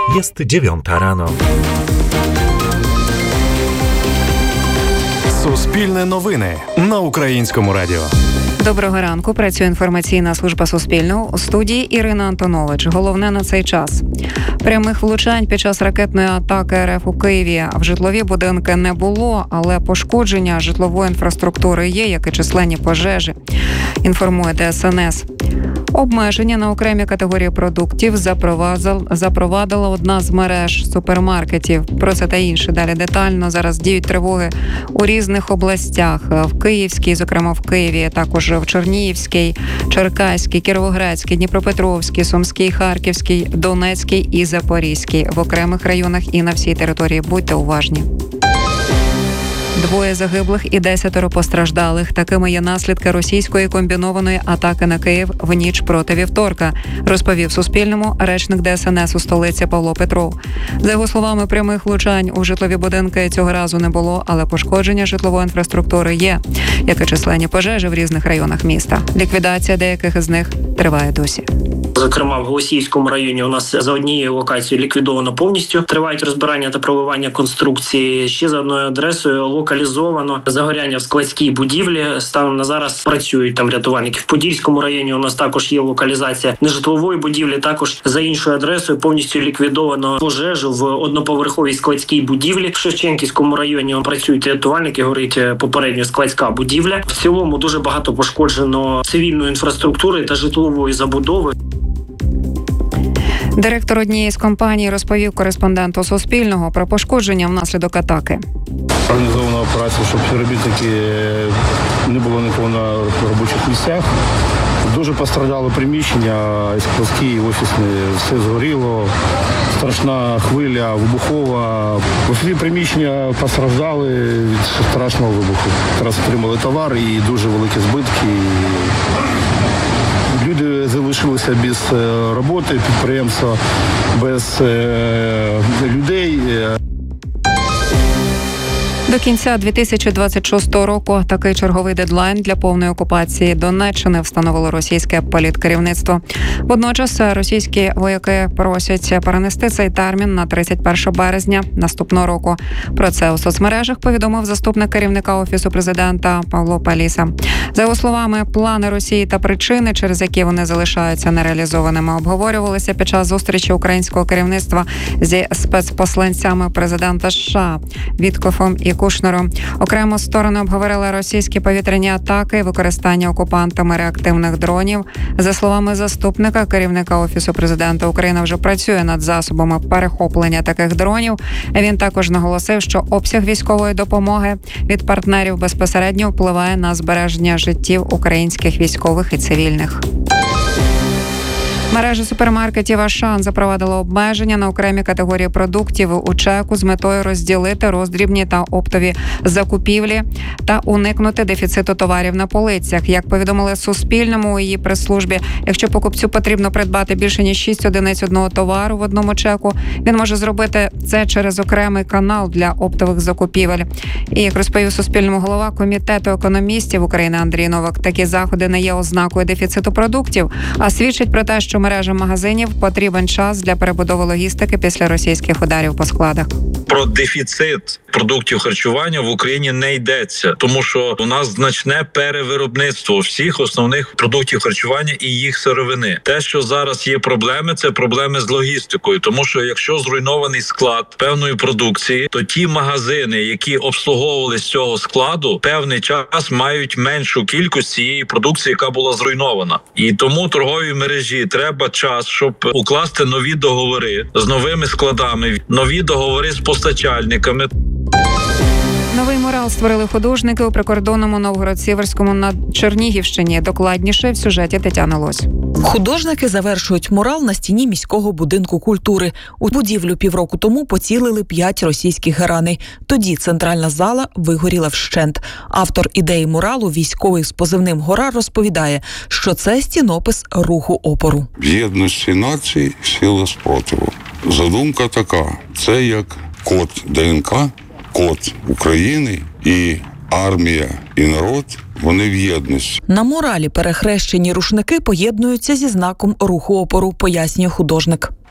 Jest 9 rano. Суспільне новини на Українському радіо. Доброго ранку. Працює інформаційна служба Суспільного. У студії Ірина Антонович. Головне на цей час. Прямих влучань під час ракетної атаки РФ у Києві в житлові будинки не було, але пошкодження житлової інфраструктури є, як і численні пожежі, інформує ДСНС. Обмеження на окремі категорії продуктів запровадила одна з мереж супермаркетів. Про це та інше далі детально. Зараз діють тривоги у різних областях. В Київській, зокрема в Києві, також в Чернігівській, Черкаській, Кіровоградській, Дніпропетровській, Сумській, Харківській, Донецькій і Запорізькій. В окремих районах і на всій території. Будьте уважні. 2 загиблих і 10 постраждалих. Такими є наслідки російської комбінованої атаки на Київ в ніч проти вівторка, розповів Суспільному речник ДСНС у столиці Павло Петров. За його словами, прямих влучань у житлові будинки цього разу не було, але пошкодження житлової інфраструктури є, як і численні пожежі в різних районах міста. Ліквідація деяких із них триває досі. Зокрема, в Голосіївському районі у нас за однією локацією ліквідовано повністю. Тривають розбирання та пробивання конструкції. Ще за одною адресою локалізовано загоряння в складській будівлі. Станом на зараз працюють там рятувальники. В Подільському районі у нас також є локалізація нежитлової будівлі. Також за іншою адресою повністю ліквідовано пожежу в одноповерховій складській будівлі. В Шевченківському районі працюють рятувальники, горить попередньо складська будівля. В цілому дуже багато пошкоджено цивільної інфраструктури та житлової забудови. Директор однієї з компаній розповів кореспонденту Суспільного про пошкодження внаслідок атаки. Організована операція, щоб співробітники не було нікого на робочих місцях. Дуже постраждало приміщення, і складські, і офісні, все згоріло. Страшна хвиля, вибухова. Усі приміщення постраждали від страшного вибуху. Зараз отримали товар і дуже великі збитки. Люди залишилися без роботи, підприємства без людей. До кінця 2026 року такий черговий дедлайн для повної окупації Донеччини встановило російське політкерівництво. Водночас російські вояки просять перенести цей термін на 31 березня наступного року. Про це у соцмережах повідомив заступник керівника Офісу президента Павло Паліса. За його словами, плани Росії та причини, через які вони залишаються нереалізованими, обговорювалися під час зустрічі українського керівництва зі спецпосланцями президента США Віткофом і Кушнером. Окремо сторони обговорили російські повітряні атаки і використання окупантами реактивних дронів. За словами заступника керівника Офісу президента, Україна вже працює над засобами перехоплення таких дронів. Він також наголосив, що обсяг військової допомоги від партнерів безпосередньо впливає на збереження життів українських військових і цивільних. Мережа супермаркетів «Ашан» запровадила обмеження на окремі категорії продуктів у чеку з метою розділити роздрібні та оптові закупівлі та уникнути дефіциту товарів на полицях. Як повідомили Суспільному у її прес-службі, якщо покупцю потрібно придбати більше ніж 6 одиниць одного товару в одному чеку, він може зробити це через окремий канал для оптових закупівель. І, як розповів Суспільному голова Комітету економістів України Андрій Новак, такі заходи не є ознакою дефіциту продуктів, а свідчить про те, що мережам магазинів потрібен час для перебудови логістики після російських ударів по складах. Про дефіцит продуктів харчування в Україні не йдеться, тому що у нас значне перевиробництво всіх основних продуктів харчування і їх сировини. Те, що зараз є проблеми, це проблеми з логістикою, тому що якщо зруйнований склад певної продукції, то ті магазини, які обслуговували з цього складу, певний час мають меншу кількість цієї продукції, яка була зруйнована. І тому торговій мережі треба час, щоб укласти нові договори з новими складами, нові договори з постачальниками. Новий мурал створили художники у прикордонному Новгород-Сіверському на Чернігівщині. Докладніше в сюжеті Тетяни Лось. Художники завершують мурал на стіні міського будинку культури. У будівлю півроку тому поцілили 5 російських гераней. Тоді центральна зала вигоріла вщент. Автор ідеї муралу, військовий з позивним «Гора», розповідає, що це стінопис руху опору. В єдності нації сила спротиву. Задумка така. Це як код ДНК, код України і армія і народ, вони в єдності. На муралі перехрещені рушники поєднуються зі знаком руху опору, пояснює художник.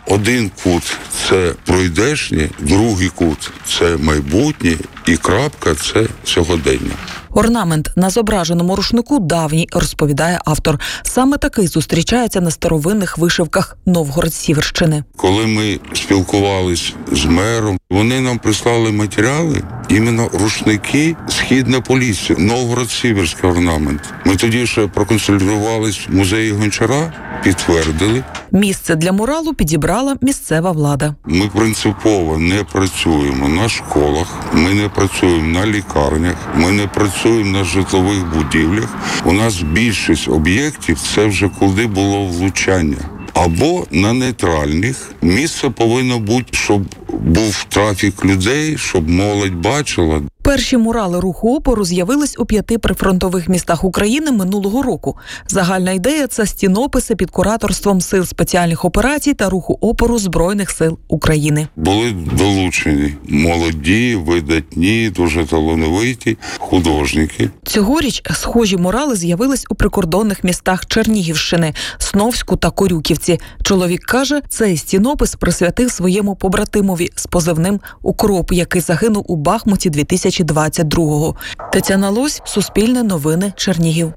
один кут – це пройдешнє, другий кут – це майбутнє, і крапка – це сьогодення. Орнамент на зображеному рушнику давній, розповідає автор. Саме такий зустрічається на старовинних вишивках Новгород-Сіверщини. Коли ми спілкувались з мером, вони нам прислали матеріали, іменно рушники «Східне Полісся», Новгород-Сіверський орнамент. Ми тоді ще проконсультувались в музеї Гончара, підтвердили. Місце для муралу підібрала місцева влада. Ми принципово не працюємо на школах, ми не працюємо на лікарнях, ми не працюємо на житлових будівлях. У нас більшість об'єктів – це вже коли було влучання. Або на нейтральних. Місце повинно бути, щоб був трафік людей, щоб молодь бачила. Перші мурали руху опору з'явились у 5 прифронтових містах України минулого року. Загальна ідея – це стінописи під кураторством Сил спеціальних операцій та руху опору Збройних сил України. Були долучені молоді, видатні, дуже талановиті художники. Цьогоріч схожі мурали з'явились у прикордонних містах Чернігівщини, Сновську та Корюківці. Чоловік каже, цей стінопис присвятив своєму побратимові з позивним «Укроп», який загинув у Бахмуті 2022-го. Тетяна Лось, Суспільне новини, Чернігів.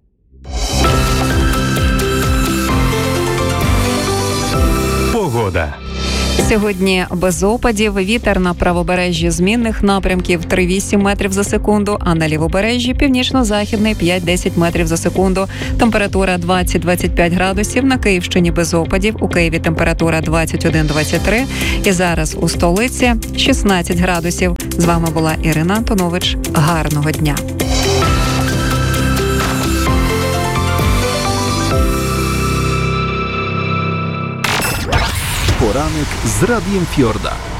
Погода. Сьогодні без опадів, вітер на правобережжі змінних напрямків 3-8 метрів за секунду, а на лівобережжі північно-західний 5-10 метрів за секунду. Температура 20-25 градусів, на Київщині без опадів, у Києві температура 21-23 і зараз у столиці 16 градусів. З вами була Ірина Антонович. Гарного дня! Poranek z Radiem Fiorda.